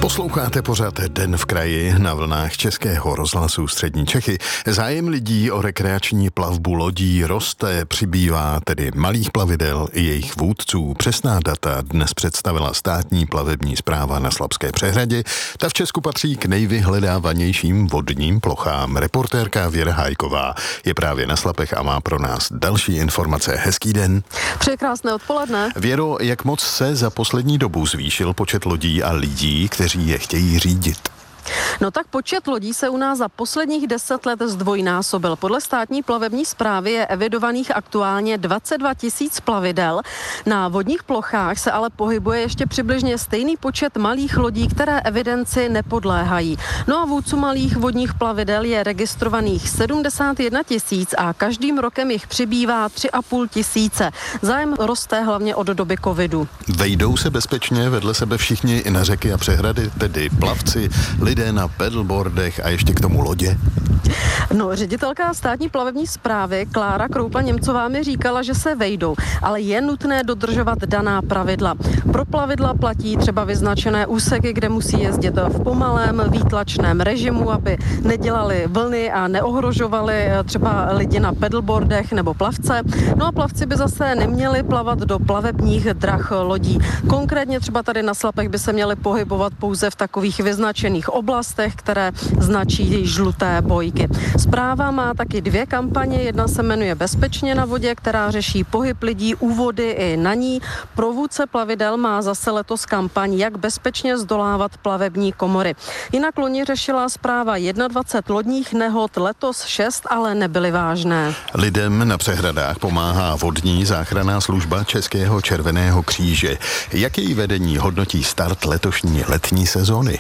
Posloucháte pořád Den v kraji na vlnách Českého rozhlasu Střední Čechy. Zájem lidí o rekreační plavbu lodí roste, přibývá tedy malých plavidel i jejich vůdců. Přesná data dnes představila státní plavební správa na Slapské přehradě. Ta v Česku patří k nejvyhledávanějším vodním plochám. Reportérka Věra Hájková je právě na Slapech a má pro nás další informace. Hezký den. Přeji krásné odpoledne. Věro, jak moc se za poslední dobu zvýšil počet lodí a lidí, kteří je chtějí řídit? No tak počet lodí se u nás za posledních 10 let zdvojnásobil. Podle státní plavební správy je evidovaných aktuálně 22 000 plavidel. Na vodních plochách se ale pohybuje ještě přibližně stejný počet malých lodí, které evidenci nepodléhají. No a vůdců malých vodních plavidel je registrovaných 71 000 a každým rokem jich přibývá 3,5 tisíce. Zájem roste hlavně od doby covidu. Vejdou se bezpečně vedle sebe všichni i na řeky a přehrady, tedy plavci, lidé na pedalboardech a ještě k tomu lodě? No, ředitelka státní plavební správy Klára Kroupla-Němcová mi říkala, že se vejdou, ale je nutné dodržovat daná pravidla. Pro plavidla platí třeba vyznačené úseky, kde musí jezdit v pomalém výtlačném režimu, aby nedělali vlny a neohrožovali třeba lidi na pedalboardech nebo plavce. No a plavci by zase neměli plavat do plavebních drah lodí. Konkrétně třeba tady na Slapech by se měli pohybovat pouze v takových vyznačených oblastech, které značí žluté bojky. Správa má taky 2 kampaně, jedna se jmenuje Bezpečně na vodě, která řeší pohyb lidí u vody i na ní. Pro vůdce plavidel má zase letos kampaň, jak bezpečně zdolávat plavební komory. Jinak loni řešila správa 21 lodních nehod, letos 6, ale nebyly vážné. Lidem na přehradách pomáhá vodní záchranná služba Českého červeného kříže. Jak její vedení hodnotí start letošní letní sezóny?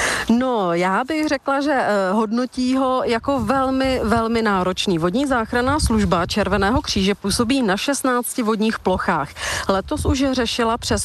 No, já bych řekla, že hodnotí ho jako velmi, velmi náročný. Vodní záchranná služba Červeného kříže působí na 16 vodních plochách. Letos už řešila přes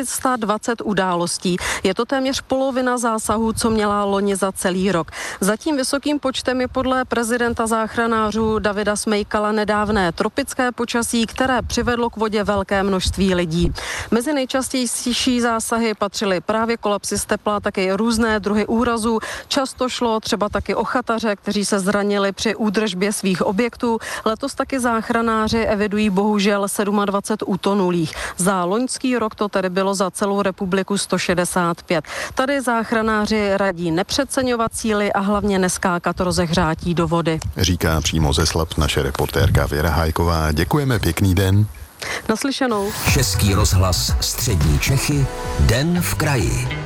420 událostí. Je to téměř polovina zásahů, co měla loni za celý rok. Za tím vysokým počtem je podle prezidenta záchranářů Davida Smejkala nedávné tropické počasí, které přivedlo k vodě velké množství lidí. Mezi nejčastější zásahy patřily právě kolapsy z tepla, taky různé druhy úrazů. Často šlo třeba taky o chataře, kteří se zranili při údržbě svých objektů. Letos taky záchranáři evidují bohužel 27 utonulých. Za loňský rok to tedy bylo za celou republiku 165. Tady záchranáři radí nepřeceňovat síly a hlavně neskákat rozehřátí do vody. Říká přímo ze Slap naše reportérka Věra Hájková. Děkujeme, pěkný den. Naslyšenou. Český rozhlas Střední Čechy, Den v kraji.